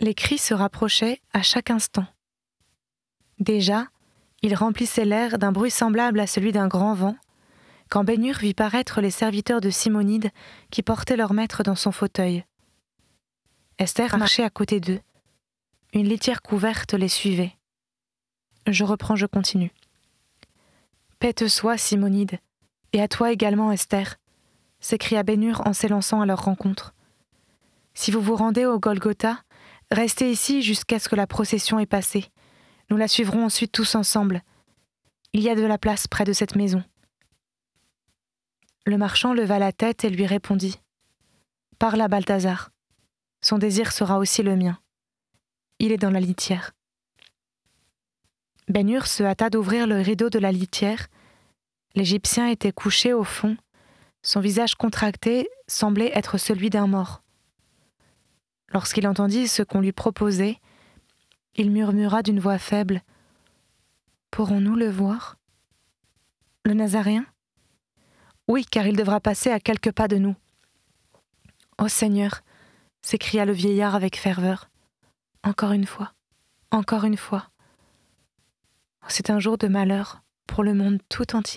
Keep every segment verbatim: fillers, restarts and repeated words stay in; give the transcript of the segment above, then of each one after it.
Les cris se rapprochaient à chaque instant. Déjà, ils remplissaient l'air d'un bruit semblable à celui d'un grand vent, quand Bénur vit paraître les serviteurs de Simonide qui portaient leur maître dans son fauteuil. Esther marchait à côté d'eux. Une litière couverte les suivait. Je reprends, je continue. « Paix te soit, Simonide, et à toi également, Esther !» s'écria Bénur en s'élançant à leur rencontre. « Si vous vous rendez au Golgotha, restez ici jusqu'à ce que la procession ait passé. Nous la suivrons ensuite tous ensemble. Il y a de la place près de cette maison. » Le marchand leva la tête et lui répondit. « Parle à Balthazar. Son désir sera aussi le mien. Il est dans la litière. » Bénur se hâta d'ouvrir le rideau de la litière. L'Égyptien était couché au fond. Son visage contracté semblait être celui d'un mort. Lorsqu'il entendit ce qu'on lui proposait, il murmura d'une voix faible. « Pourrons-nous le voir ? Le Nazaréen ? Oui, car il devra passer à quelques pas de nous. »« Ô Seigneur !» s'écria le vieillard avec ferveur. « Encore une fois, encore une fois. C'est un jour de malheur pour le monde tout entier. »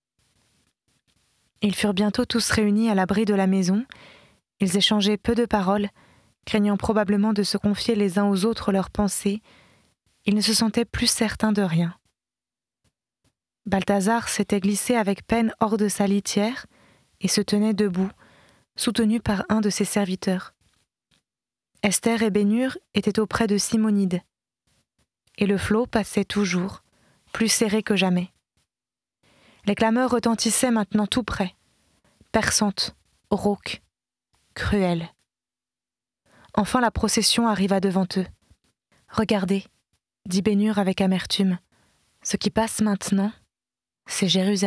Ils furent bientôt tous réunis à l'abri de la maison. Ils échangeaient peu de paroles, craignant probablement de se confier les uns aux autres leurs pensées. Ils ne se sentaient plus certains de rien. Balthazar s'était glissé avec peine hors de sa litière et se tenait debout, soutenu par un de ses serviteurs. Esther et Bénur étaient auprès de Simonide, et le flot passait toujours, plus serré que jamais. Les clameurs retentissaient maintenant tout près, perçantes, rauques, cruelles. Enfin la procession arriva devant eux. « Regardez, » dit Bénur avec amertume, « ce qui passe maintenant, c'est Jérusalem. »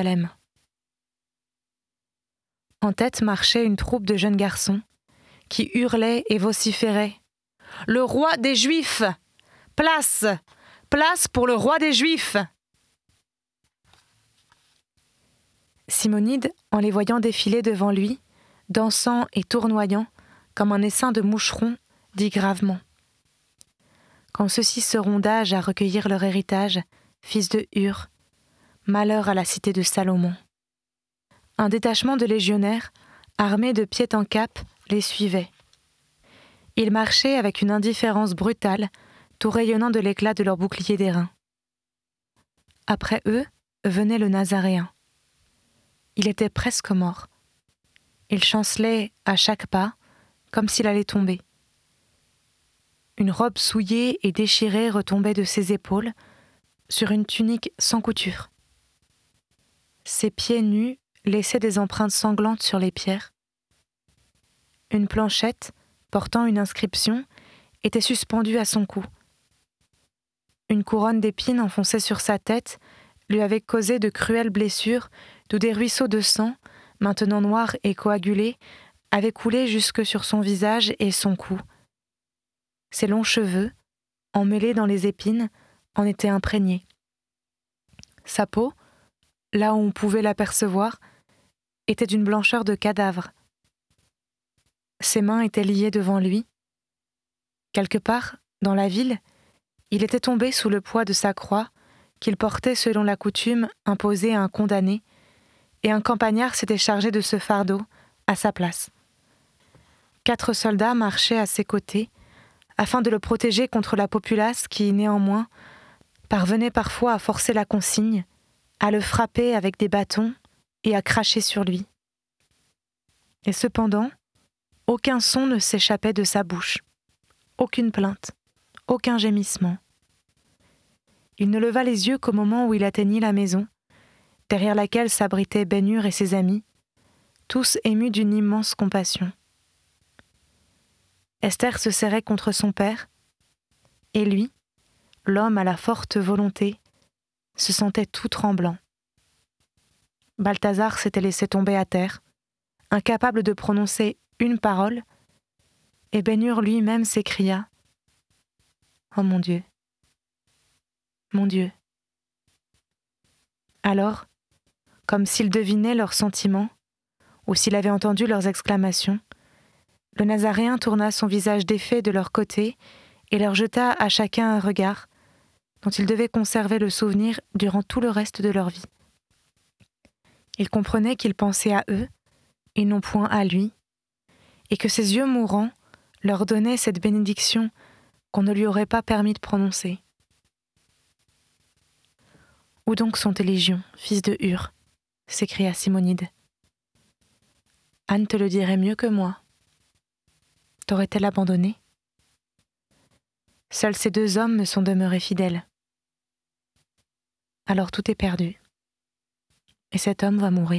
En tête marchait une troupe de jeunes garçons qui hurlaient et vociféraient. « Le roi des Juifs ! Place ! Place pour le roi des Juifs !» Simonide, en les voyant défiler devant lui, dansant et tournoyant, comme un essaim de moucherons, dit gravement. « Quand ceux-ci seront d'âge à recueillir leur héritage, fils de Hur, malheur à la cité de Salomon. » Un détachement de légionnaires, armés de pied en cap, les suivait. Ils marchaient avec une indifférence brutale, tout rayonnant de l'éclat de leurs boucliers d'airain. Après eux, venait le Nazaréen. Il était presque mort. Il chancelait à chaque pas, comme s'il allait tomber. Une robe souillée et déchirée retombait de ses épaules, sur une tunique sans couture. Ses pieds nus laissaient des empreintes sanglantes sur les pierres. Une planchette, portant une inscription, était suspendue à son cou. Une couronne d'épines enfoncée sur sa tête lui avait causé de cruelles blessures d'où des ruisseaux de sang, maintenant noirs et coagulés, avaient coulé jusque sur son visage et son cou. Ses longs cheveux, emmêlés dans les épines, en étaient imprégnés. Sa peau, là où on pouvait l'apercevoir, était d'une blancheur de cadavre. Ses mains étaient liées devant lui. Quelque part, dans la ville, il était tombé sous le poids de sa croix, qu'il portait selon la coutume imposée à un condamné, et un campagnard s'était chargé de ce fardeau à sa place. Quatre soldats marchaient à ses côtés, afin de le protéger contre la populace qui, néanmoins, parvenait parfois à forcer la consigne, à le frapper avec des bâtons et à cracher sur lui. Et cependant, aucun son ne s'échappait de sa bouche, aucune plainte, aucun gémissement. Il ne leva les yeux qu'au moment où il atteignit la maison, derrière laquelle s'abritaient Bénur et ses amis, tous émus d'une immense compassion. Esther se serrait contre son père, et lui, l'homme à la forte volonté, se sentait tout tremblant. Balthazar s'était laissé tomber à terre, incapable de prononcer une parole, et Bénur lui-même s'écria « Oh mon Dieu, mon Dieu !» Alors, comme s'il devinait leurs sentiments, ou s'il avait entendu leurs exclamations, le Nazaréen tourna son visage défait de leur côté et leur jeta à chacun un regard dont ils devaient conserver le souvenir durant tout le reste de leur vie. Il comprenait qu'il pensait à eux et non point à lui, et que ses yeux mourants leur donnaient cette bénédiction qu'on ne lui aurait pas permis de prononcer. « Où donc sont tes légions, fils de Hur ?» s'écria Simonide. « Anne te le dirait mieux que moi. T'aurait-elle abandonné ? Seuls ces deux hommes me sont demeurés fidèles. Alors tout est perdu. Et cet homme va mourir. »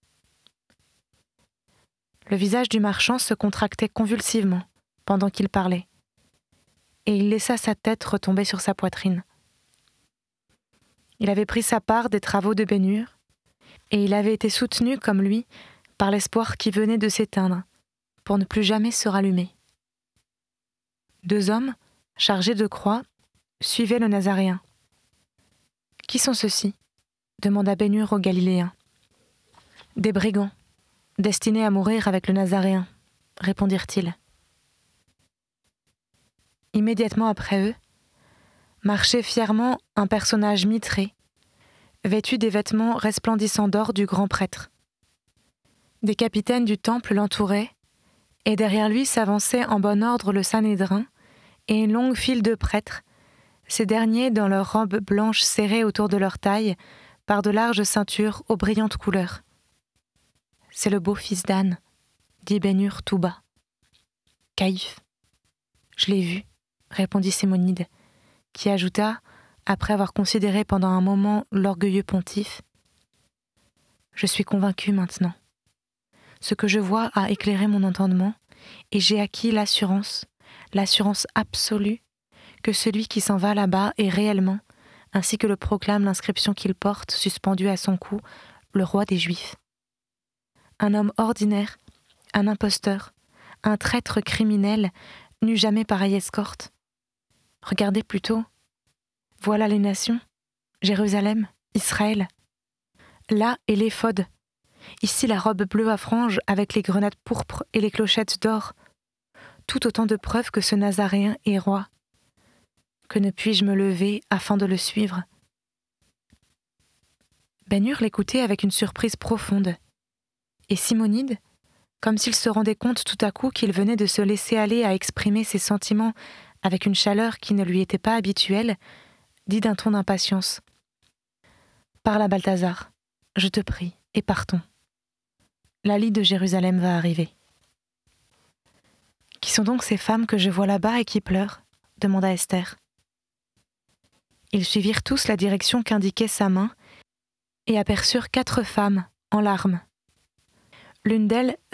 Le visage du marchand se contractait convulsivement pendant qu'il parlait, et il laissa sa tête retomber sur sa poitrine. Il avait pris sa part des travaux de Ben Hur, et il avait été soutenu comme lui par l'espoir qui venait de s'éteindre, pour ne plus jamais se rallumer. Deux hommes, chargés de croix, suivaient le Nazaréen. « Qui sont ceux-ci » demanda Ben Hur aux Galiléens. « Des brigands, destinés à mourir avec le Nazaréen, » répondirent-ils. Immédiatement après eux, marchait fièrement un personnage mitré, vêtu des vêtements resplendissants d'or du grand prêtre. Des capitaines du temple l'entouraient, et derrière lui s'avançait en bon ordre le Sanhédrin et une longue file de prêtres, ces derniers dans leurs robes blanches serrées autour de leur taille par de larges ceintures aux brillantes couleurs. « C'est le beau fils d'Anne, » dit Ben Hur tout bas. « Caïphe, je l'ai vu, » répondit Simonide, qui ajouta, après avoir considéré pendant un moment l'orgueilleux pontife, « Je suis convaincu maintenant. Ce que je vois a éclairé mon entendement, et j'ai acquis l'assurance, l'assurance absolue, que celui qui s'en va là-bas est réellement, ainsi que le proclame l'inscription qu'il porte suspendue à son cou, le roi des Juifs. Un homme ordinaire, un imposteur, un traître criminel n'eut jamais pareille escorte. Regardez plutôt. Voilà les nations, Jérusalem, Israël. Là est l'éphod. Ici la robe bleue à franges avec les grenades pourpres et les clochettes d'or. Tout autant de preuves que ce Nazaréen est roi. Que ne puis-je me lever afin de le suivre ? » Ben Hur l'écoutait avec une surprise profonde. Et Simonide, comme s'il se rendait compte tout à coup qu'il venait de se laisser aller à exprimer ses sentiments avec une chaleur qui ne lui était pas habituelle, dit d'un ton d'impatience. « Parle à Balthazar, je te prie, et partons. Laly de Jérusalem va arriver. »« Qui sont donc ces femmes que je vois là-bas et qui pleurent ?» demanda Esther. Ils suivirent tous la direction qu'indiquait sa main et aperçurent quatre femmes, en larmes. L'une d'elles